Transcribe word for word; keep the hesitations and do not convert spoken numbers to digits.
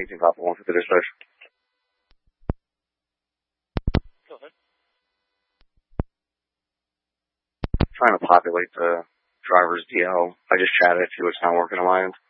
eighteen Papa one for the dispatch. Go ahead. Trying to populate the driver's D L. I just chatted to it's not working on my end.